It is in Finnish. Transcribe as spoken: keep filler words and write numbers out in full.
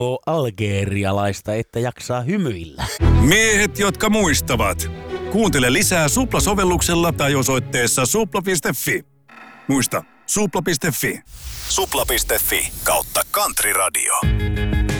oo algerialaista, että jaksaa hymyillä. Miehet, jotka muistavat. Kuuntele lisää Supla-sovelluksella tai osoitteessa supla piste fi. Muista, supla piste fi. supla piste fi kautta Country Radio.